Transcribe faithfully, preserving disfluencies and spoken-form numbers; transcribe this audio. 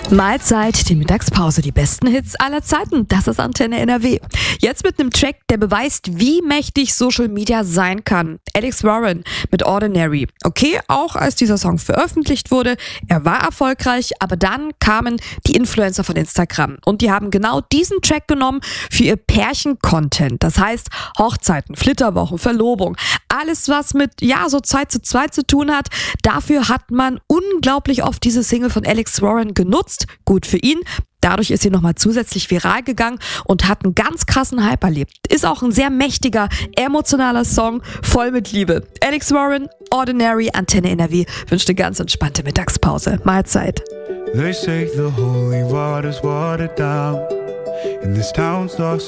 Mahlzeit, die Mittagspause, die besten Hits aller Zeiten. Das ist Antenne N R W. Jetzt mit einem Track, der beweist, wie mächtig Social Media sein kann. Alex Warren mit Ordinary. Okay, auch als dieser Song veröffentlicht wurde, er war erfolgreich, aber dann kamen die Influencer von Instagram und die haben genau diesen Track genommen für ihr Pärchen-Content. Das heißt Hochzeiten, Flitterwochen, Verlobung, alles was mit, ja, so Zeit zu zweit zu tun hat. Dafür hat man unglaublich oft diese Single von Alex Warren genutzt. Gut für ihn. Dadurch ist sie nochmal zusätzlich viral gegangen und hat einen ganz krassen Hype erlebt. Ist auch ein sehr mächtiger, emotionaler Song, voll mit Liebe. Alex Warren, Ordinary, Antenne N R W wünscht eine ganz entspannte Mittagspause. Mahlzeit. They say the holy water's watered down, and this town's lost